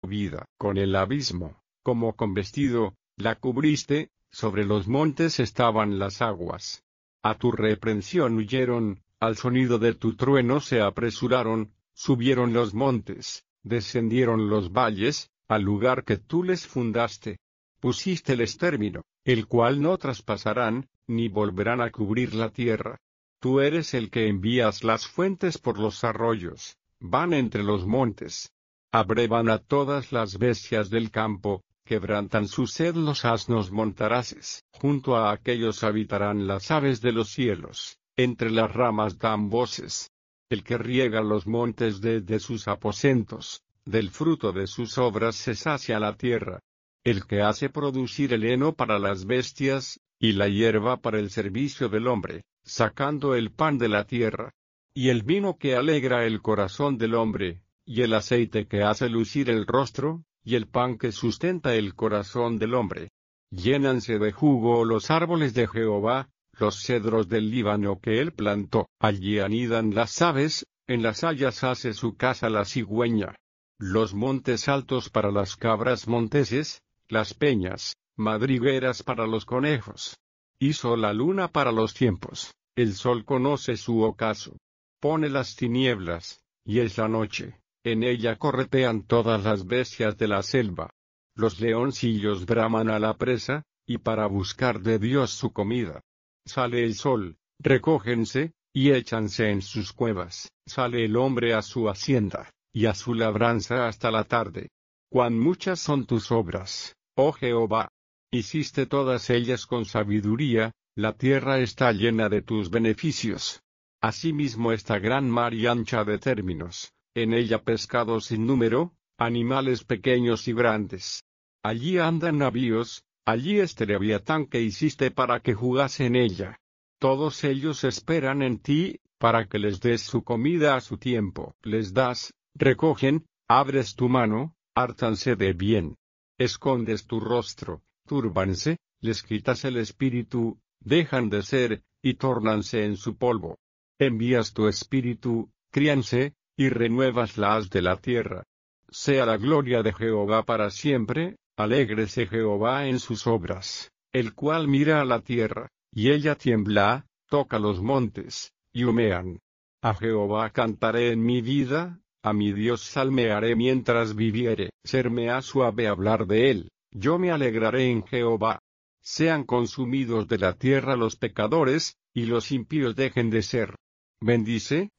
vida. Con el abismo, como con vestido, la cubriste, sobre los montes estaban las aguas. A tu reprensión huyeron, al sonido de tu trueno se apresuraron, subieron los montes, descendieron los valles, al lugar que tú les fundaste. Pusísteles término, el cual no traspasarán, ni volverán a cubrir la tierra. Tú eres el que envías las fuentes por los arroyos, van entre los montes. Abrevan a todas las bestias del campo, quebrantan su sed los asnos montaraces. Junto a aquellos habitarán las aves de los cielos, entre las ramas dan voces. El que riega los montes desde sus aposentos, del fruto de sus obras se sacia la tierra. El que hace producir el heno para las bestias, y la hierba para el servicio del hombre, sacando el pan de la tierra. Y el vino que alegra el corazón del hombre, y el aceite que hace lucir el rostro, y el pan que sustenta el corazón del hombre. Llénanse de jugo los árboles de Jehová, los cedros del Líbano que él plantó. Allí anidan las aves, en las hayas hace su casa la cigüeña. Los montes altos para las cabras monteses, las peñas, madrigueras para los conejos. Hizo la luna para los tiempos, el sol conoce su ocaso. Pone las tinieblas, y es la noche, en ella corretean todas las bestias de la selva. Los leoncillos braman a la presa, y para buscar de Dios su comida. Sale el sol, recógense, y échanse en sus cuevas. Sale el hombre a su hacienda, y a su labranza hasta la tarde. Cuán muchas son tus obras, oh Jehová. Hiciste todas ellas con sabiduría, la tierra está llena de tus beneficios. Asimismo esta gran mar y ancha de términos, en ella pescados sin número, animales pequeños y grandes. Allí andan navíos, allí este leviatán que hiciste para que jugase en ella. Todos ellos esperan en ti, para que les des su comida a su tiempo. Les das, recogen, abres tu mano, hártanse de bien. Escondes tu rostro, túrbanse, les quitas el espíritu, dejan de ser, y tórnanse en su polvo. Envías tu espíritu, críanse, y renuevas la haz de la tierra. Sea la gloria de Jehová para siempre, alégrese Jehová en sus obras, el cual mira a la tierra, y ella tiembla, toca los montes, y humean. A Jehová cantaré en mi vida, a mi Dios salmearé mientras viviere. Serme ha suave hablar de él, yo me alegraré en Jehová. Sean consumidos de la tierra los pecadores, y los impíos dejen de ser. Bendice,